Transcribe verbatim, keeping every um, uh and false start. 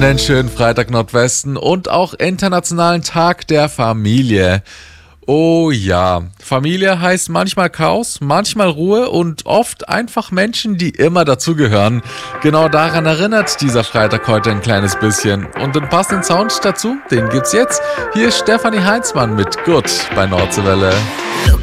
Einen schönen Freitag Nordwesten und auch Internationalen Tag der Familie. Oh ja, Familie heißt manchmal Chaos, manchmal Ruhe und oft einfach Menschen, die immer dazugehören. Genau daran erinnert dieser Freitag heute ein kleines bisschen. Und den passenden Sound dazu, den gibt's jetzt. Hier ist Stefanie Heinzmann mit Gut bei Nordseewelle.